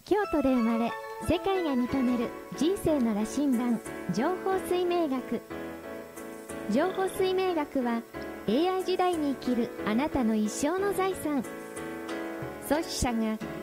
京都で生まれ、世界が認める人生の羅針盤、情報水明学。情報水明学は AI 時代に生きるあなたの一生の財産。創始者が